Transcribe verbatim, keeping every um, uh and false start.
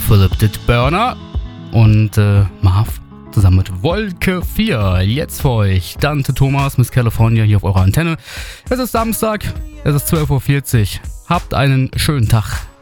Philip Dittburner und äh, Marv zusammen mit Wolke vier. Jetzt für euch Dante Thomas, Miss California hier auf eurer Antenne. Es ist Samstag, es ist zwölf Uhr vierzig. Habt einen schönen Tag.